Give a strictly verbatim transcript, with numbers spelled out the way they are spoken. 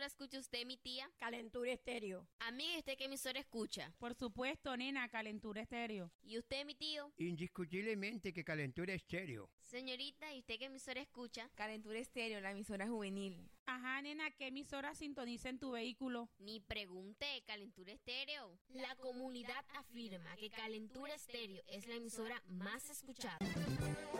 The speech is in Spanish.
escucha usted, mi tía? Calentura Estéreo. Amiga, ¿y usted qué emisora escucha? Por supuesto, nena, Calentura Estéreo. ¿Y usted, mi tío? Indiscutiblemente que Calentura Estéreo. Señorita, ¿y usted qué emisora escucha? Calentura Estéreo, la emisora juvenil. Ajá, nena, ¿qué emisora sintoniza en tu vehículo? Ni pregunté, Calentura Estéreo. La comunidad afirma que Calentura Estéreo es la emisora más escuchada.